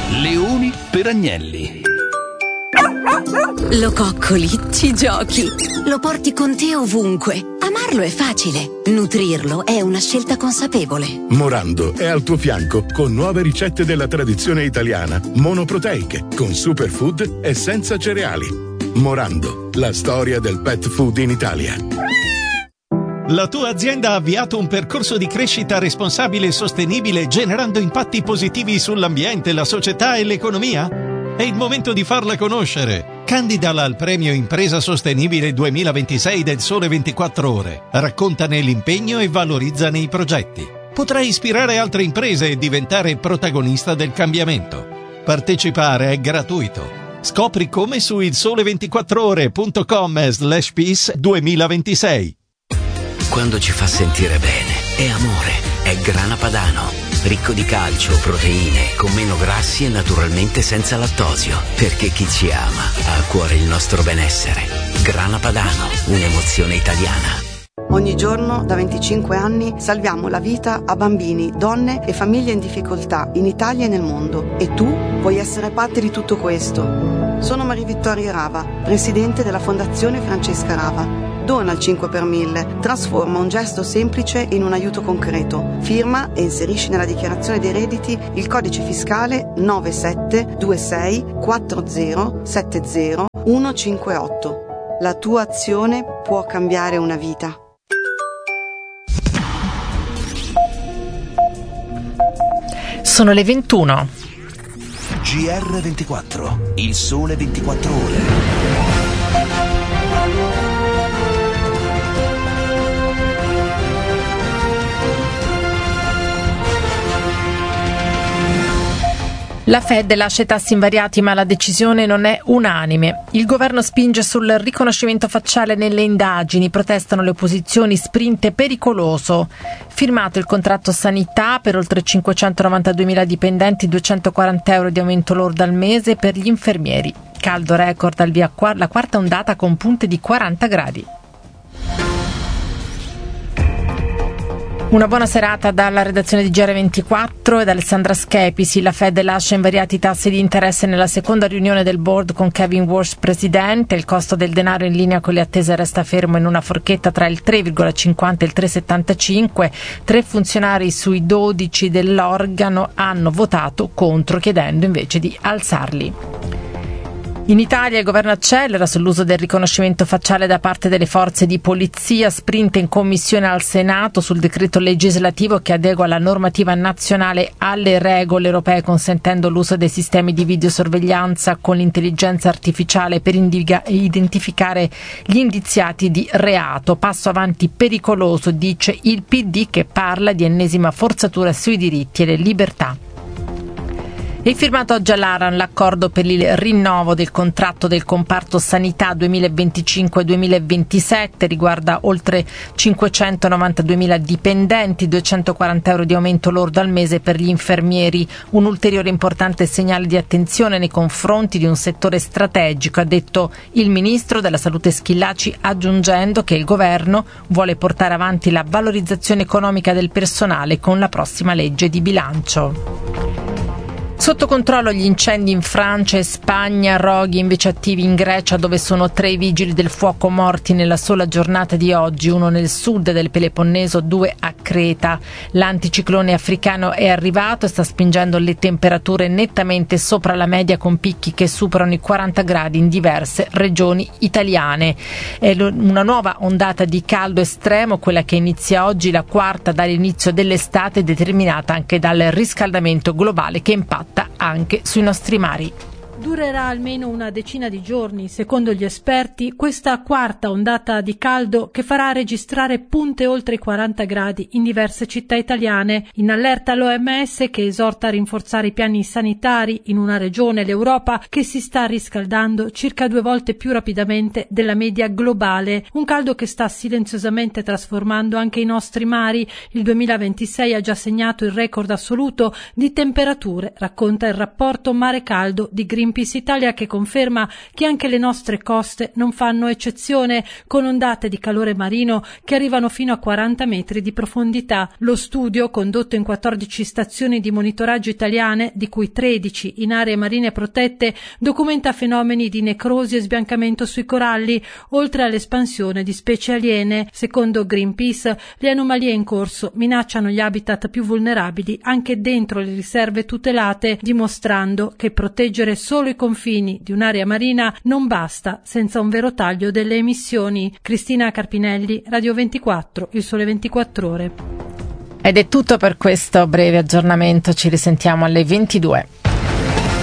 Leoni per agnelli. Lo coccoli, ci giochi, lo porti con te ovunque. Amarlo è facile, nutrirlo è una scelta consapevole. Morando è al tuo fianco con nuove ricette della tradizione italiana, monoproteiche, con superfood e senza cereali. Morando, la storia del pet food in Italia. La tua azienda ha avviato un percorso di crescita responsabile e sostenibile, generando impatti positivi sull'ambiente, la società e l'economia? È il momento di farla conoscere. Candidala al premio Impresa Sostenibile 2026 del Sole 24 Ore. Raccontane l'impegno e valorizzane i progetti. Potrai ispirare altre imprese e diventare protagonista del cambiamento. Partecipare è gratuito. Scopri come su ilsole24ore.com/peace 2026. Quando ci fa sentire bene, è amore, è Grana Padano. Ricco di calcio, proteine, con meno grassi e naturalmente senza lattosio. Perché chi ci ama ha a cuore il nostro benessere. Grana Padano, un'emozione italiana. Ogni giorno, da 25 anni, salviamo la vita a bambini, donne e famiglie in difficoltà in Italia e nel mondo. E tu puoi essere parte di tutto questo. Sono Maria Vittoria Rava, presidente della Fondazione Francesca Rava. Dona il 5 per 1000, trasforma un gesto semplice in un aiuto concreto. Firma e inserisci nella dichiarazione dei redditi il codice fiscale 97264070 La tua azione può cambiare una vita. Sono le 21. GR24, il sole 24 ore. La Fed lascia i tassi invariati, ma la decisione non è unanime. Il governo spinge sul riconoscimento facciale nelle indagini, protestano le opposizioni, sprint pericoloso. Firmato il contratto sanità per oltre 592.000 dipendenti, 240 euro di aumento lordo al mese per gli infermieri. Caldo record al via la quarta ondata con punte di 40 gradi. Una buona serata dalla redazione di GR24 e da Alessandra Schepisi. La Fed lascia invariati i tassi di interesse nella seconda riunione del board con Kevin Warsh presidente. Il costo del denaro in linea con le attese resta fermo in una forchetta tra il 3,50 e il 3,75. 3 funzionari sui 12 dell'organo hanno votato contro, chiedendo invece di alzarli. In Italia il governo accelera sull'uso del riconoscimento facciale da parte delle forze di polizia, sprint in commissione al Senato sul decreto legislativo che adegua la normativa nazionale alle regole europee, consentendo l'uso dei sistemi di videosorveglianza con l'intelligenza artificiale per identificare gli indiziati di reato. Passo avanti pericoloso, dice il PD, che parla di ennesima forzatura sui diritti e le libertà. È firmato oggi all'Aran l'accordo per il rinnovo del contratto del comparto sanità 2025-2027, riguarda oltre 592.000 dipendenti, 240 euro di aumento lordo al mese per gli infermieri, un ulteriore importante segnale di attenzione nei confronti di un settore strategico, ha detto il ministro della Salute Schillaci, aggiungendo che il governo vuole portare avanti la valorizzazione economica del personale con la prossima legge di bilancio. Sotto controllo gli incendi in Francia e Spagna, roghi invece attivi in Grecia, dove sono 3 i vigili del fuoco morti nella sola giornata di oggi, uno nel sud del Peloponneso, 2 a Creta. L'anticiclone africano è arrivato e sta spingendo le temperature nettamente sopra la media, con picchi che superano i 40 gradi in diverse regioni italiane. È una nuova ondata di caldo estremo, quella che inizia oggi, la quarta dall'inizio dell'estate, determinata anche dal riscaldamento globale che impatta anche sui nostri mari. Durerà almeno una decina di giorni, secondo gli esperti, questa quarta ondata di caldo che farà registrare punte oltre i 40 gradi in diverse città italiane. In allerta l'OMS, che esorta a rinforzare i piani sanitari in una regione, l'Europa, che si sta riscaldando circa 2 volte più rapidamente della media globale. Un caldo che sta silenziosamente trasformando anche i nostri mari. Il 2026 ha già segnato il record assoluto di temperature, racconta il rapporto Mare Caldo di Greenpeace. Greenpeace Italia, che conferma che anche le nostre coste non fanno eccezione, con ondate di calore marino che arrivano fino a 40 metri di profondità. Lo studio, condotto in 14 stazioni di monitoraggio italiane, di cui 13 in aree marine protette, documenta fenomeni di necrosi e sbiancamento sui coralli, oltre all'espansione di specie aliene. Secondo Greenpeace, le anomalie in corso minacciano gli habitat più vulnerabili anche dentro le riserve tutelate, dimostrando che proteggere solo i confini di un'area marina non basta senza un vero taglio delle emissioni. Cristina Carpinelli, Radio 24, Il Sole 24 Ore. Ed è tutto per questo breve aggiornamento, ci risentiamo alle 22.